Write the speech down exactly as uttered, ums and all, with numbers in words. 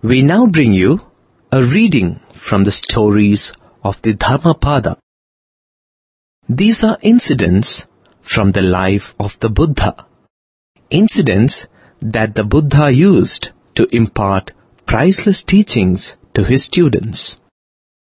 We now bring you a reading from the stories of the Dhammapada. These are incidents from the life of the Buddha, incidents that the Buddha used to impart priceless teachings to his students.